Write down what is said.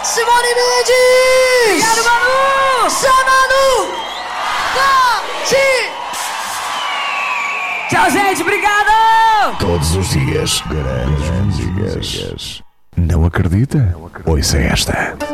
Simone Mendes! Obrigado, Manu! Samanu! Tchau, gente, obrigado! Todos os dias, grandes músicas. Não acredita? Ouça esta.